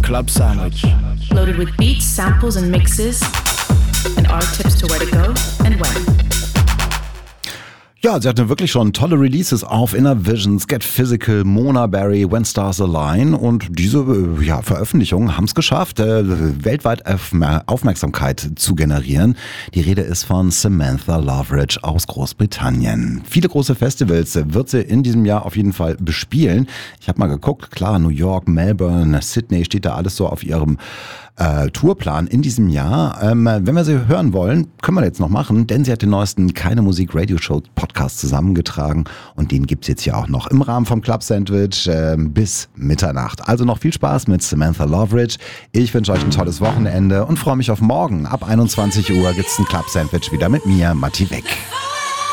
Club Sandwich. Loaded with beats, samples and mixes, and our tips to where to go and when. Ja, sie hatte wirklich schon tolle Releases auf Inner Visions, Get Physical, Mona Berry, When Stars Align und diese Veröffentlichungen haben es geschafft, weltweit Aufmerksamkeit zu generieren. Die Rede ist von Samantha Loveridge aus Großbritannien. Viele große Festivals wird sie in diesem Jahr auf jeden Fall bespielen. Ich habe mal geguckt, klar, New York, Melbourne, Sydney steht da alles so auf ihrem Tourplan in diesem Jahr. Wenn wir sie hören wollen, können wir jetzt noch machen, denn sie hat den neuesten Keine Musik Radio Show Podcast zusammengetragen und den gibt's jetzt hier auch noch im Rahmen vom Club Sandwich bis Mitternacht. Also noch viel Spaß mit Samantha Loveridge. Ich wünsche euch ein tolles Wochenende und freue mich auf morgen. Ab 21 Uhr gibt's ein Club Sandwich wieder mit mir, Matti Weck.